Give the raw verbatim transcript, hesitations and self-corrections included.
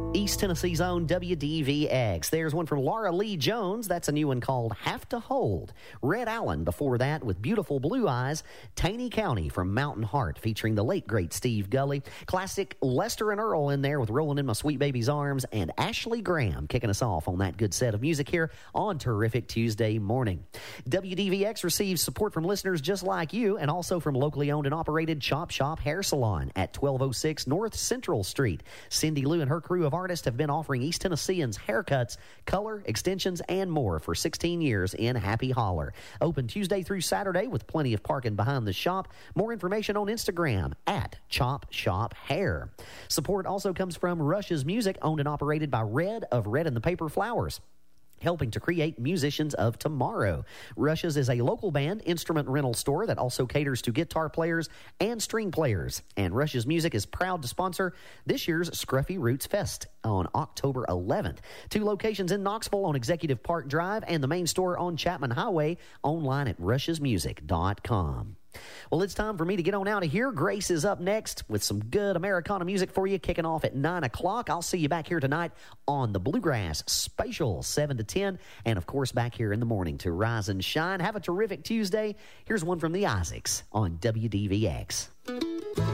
East Tennessee's own W D V X. There's one from Laura Lee Jones. That's a new one called Have to Hold. Red Allen before that with Beautiful Blue Eyes. Taney County from Mountain Heart featuring the late great Steve Gully. Classic Lester and Earl in there with Rolling in My Sweet Baby's Arms. And Ashley Graham kicking us off on that good set of music here on Terrific Tuesday morning. W D V X receives support from listeners just like you and also from locally owned and operated Chop Shop Hair Salon at twelve oh six North Central Street. Cindy Lou and her crew of artists have been offering East Tennesseans haircuts, color, extensions, and more for sixteen years in Happy Holler. Open Tuesday through Saturday with plenty of parking behind the shop. More information on Instagram at Chop Shop Hair. Support also comes from Rush's Music, owned and operated by Red of Red and the Paper Flowers, helping to create musicians of tomorrow. Rush's is a local band instrument rental store that also caters to guitar players and string players. And Rush's Music is proud to sponsor this year's Scruffy Roots Fest on October eleventh. Two locations in Knoxville on Executive Park Drive and the main store on Chapman Highway, online at rush's music dot com. Well, it's time for me to get on out of here. Grace is up next with some good Americana music for you, kicking off at nine o'clock. I'll see you back here tonight on the Bluegrass Spatial, seven to ten, and, of course, back here in the morning to rise and shine. Have a terrific Tuesday. Here's one from the Isaacs on W D V X.